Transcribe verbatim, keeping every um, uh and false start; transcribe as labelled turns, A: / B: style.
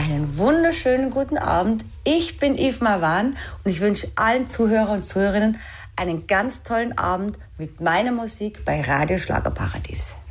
A: einen wunderschönen guten Abend. Ich bin Yves Marwan und ich wünsche allen Zuhörer und Zuhörerinnen einen ganz tollen Abend mit meiner Musik bei Radio Schlagerparadies.